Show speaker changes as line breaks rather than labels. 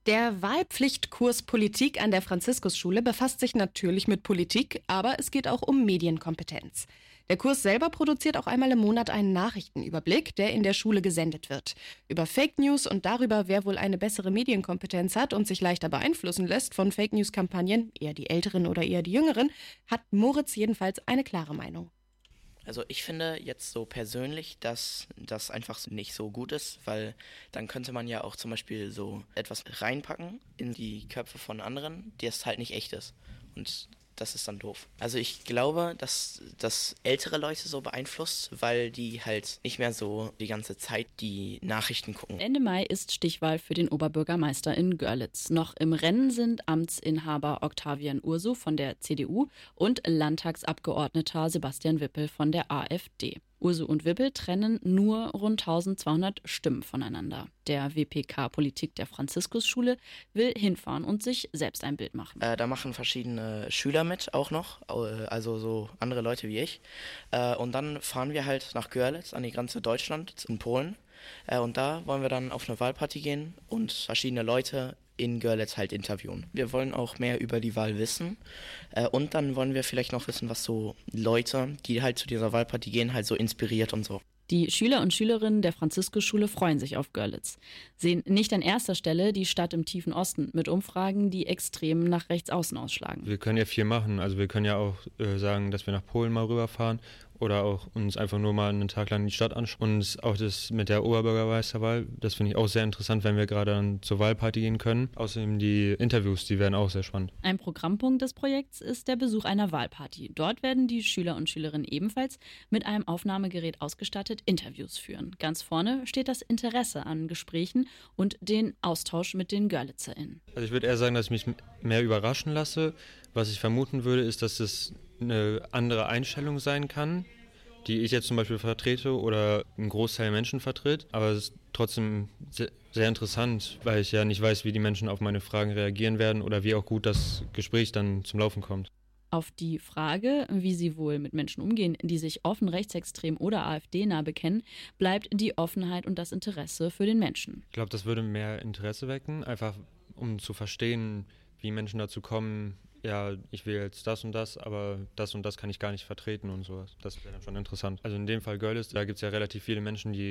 Der Wahlpflichtkurs Politik an der Franziskusschule befasst sich natürlich mit Politik, aber es geht auch um Medienkompetenz. Der Kurs selber produziert auch einmal im Monat einen Nachrichtenüberblick, der in der Schule gesendet wird. Über Fake News und darüber, wer wohl eine bessere Medienkompetenz hat und sich leichter beeinflussen lässt von Fake News-Kampagnen, eher die Älteren oder eher die Jüngeren, hat Moritz jedenfalls eine klare Meinung.
Also ich finde jetzt so persönlich, dass das einfach nicht so gut ist, weil dann könnte man ja auch zum Beispiel so etwas reinpacken in die Köpfe von anderen, das halt nicht echt ist. Und das ist dann doof. Also ich glaube, dass das ältere Leute so beeinflusst, weil die halt nicht mehr so die ganze Zeit die Nachrichten gucken.
Ende Mai ist Stichwahl für den Oberbürgermeister in Görlitz. Noch im Rennen sind Amtsinhaber Octavian Ursu von der CDU und Landtagsabgeordneter Sebastian Wippel von der AfD. Ursu und Wippel trennen nur rund 1200 Stimmen voneinander. Der WPK Politik der Franziskusschule will hinfahren und sich selbst ein Bild machen.
Da machen verschiedene Schüler mit auch noch, also so andere Leute wie ich. Und dann fahren wir halt nach Görlitz an die Grenze Deutschland in Polen. Und da wollen wir dann auf eine Wahlparty gehen und verschiedene Leute in Görlitz halt interviewen. Wir wollen auch mehr über die Wahl wissen und dann wollen wir vielleicht noch wissen, was so Leute, die halt zu dieser Wahlparty gehen, halt so inspiriert und so.
Die Schüler und Schülerinnen der Franziskusschule freuen sich auf Görlitz. Sehen nicht an erster Stelle die Stadt im tiefen Osten mit Umfragen, die extrem nach rechts außen ausschlagen.
Wir können ja viel machen. Also wir können ja auch sagen, dass wir nach Polen mal rüberfahren oder auch uns einfach nur mal einen Tag lang die Stadt anschauen. Und auch das mit der Oberbürgermeisterwahl, das finde ich auch sehr interessant, wenn wir gerade dann zur Wahlparty gehen können. Außerdem die Interviews, die werden auch sehr spannend.
Ein Programmpunkt des Projekts ist der Besuch einer Wahlparty. Dort werden die Schüler und Schülerinnen ebenfalls mit einem Aufnahmegerät ausgestattet Interviews führen. Ganz vorne steht das Interesse an Gesprächen und den Austausch mit den GörlitzerInnen.
Also ich würde eher sagen, dass ich mich mehr überraschen lasse. Was ich vermuten würde, ist, dass es eine andere Einstellung sein kann, die ich jetzt zum Beispiel vertrete oder ein Großteil Menschen vertritt. Aber es ist trotzdem sehr interessant, weil ich ja nicht weiß, wie die Menschen auf meine Fragen reagieren werden oder wie auch gut das Gespräch dann zum Laufen kommt.
Auf die Frage, wie sie wohl mit Menschen umgehen, die sich offen rechtsextrem oder AfD-nah bekennen, bleibt die Offenheit und das Interesse für den Menschen.
Ich glaube, das würde mehr Interesse wecken, einfach um zu verstehen, wie Menschen dazu kommen, ja, ich will jetzt das und das, aber das und das kann ich gar nicht vertreten und sowas. Das wäre dann schon interessant. Also in dem Fall Görlitz, da gibt es ja relativ viele Menschen, die